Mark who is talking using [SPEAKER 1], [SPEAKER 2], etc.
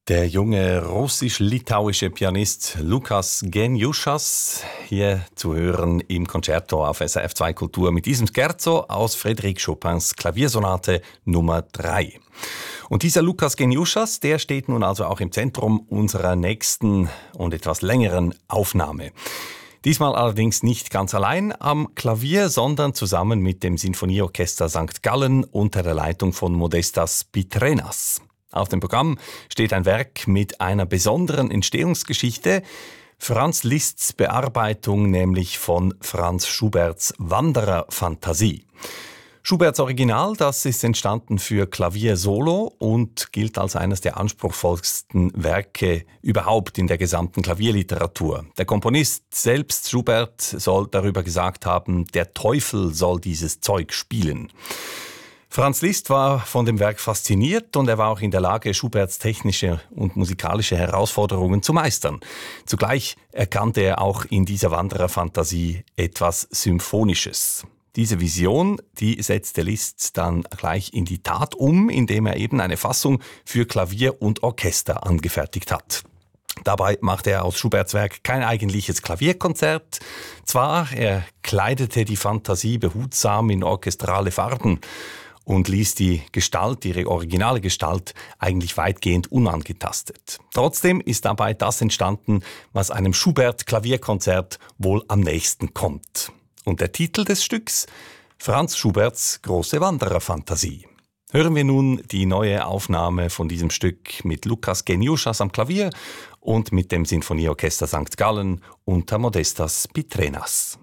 [SPEAKER 1] Der junge russisch-litauische Pianist Lukas Geniuschas, hier zu hören im Concerto auf SRF 2 Kultur mit diesem Scherzo aus Frédéric Chopins Klaviersonate Nummer 3. Und dieser Lukas Geniuschas, der steht nun also auch im Zentrum unserer nächsten und etwas längeren Aufnahme. Diesmal allerdings nicht ganz allein am Klavier, sondern zusammen mit dem Sinfonieorchester St. Gallen unter der Leitung von Modestas Pitrenas. Auf dem Programm steht ein Werk mit einer besonderen Entstehungsgeschichte, Franz Liszts Bearbeitung nämlich von Franz Schuberts Wanderer-Fantasie. Schuberts Original, das ist entstanden für Klavier solo und gilt als eines der anspruchsvollsten Werke überhaupt in der gesamten Klavierliteratur. Der Komponist selbst, Schubert, soll darüber gesagt haben, der Teufel soll dieses Zeug spielen. Franz Liszt war von dem Werk fasziniert und er war auch in der Lage, Schuberts technische und musikalische Herausforderungen zu meistern. Zugleich erkannte er auch in dieser Wandererfantasie etwas Symphonisches. Diese Vision, die setzte Liszt dann gleich in die Tat um, indem er eben eine Fassung für Klavier und Orchester angefertigt hat. Dabei machte er aus Schuberts Werk kein eigentliches Klavierkonzert. Zwar, er kleidete die Fantasie behutsam in orchestrale Farben und ließ die Gestalt, ihre originale Gestalt, eigentlich weitgehend unangetastet. Trotzdem ist dabei das entstanden, was einem Schubert-Klavierkonzert wohl am nächsten kommt. Und der Titel des Stücks? Franz Schuberts große Wandererfantasie. Hören wir nun die neue Aufnahme von diesem Stück mit Lukas Geniuschas am Klavier und mit dem Sinfonieorchester St. Gallen unter Modestas Pitrenas.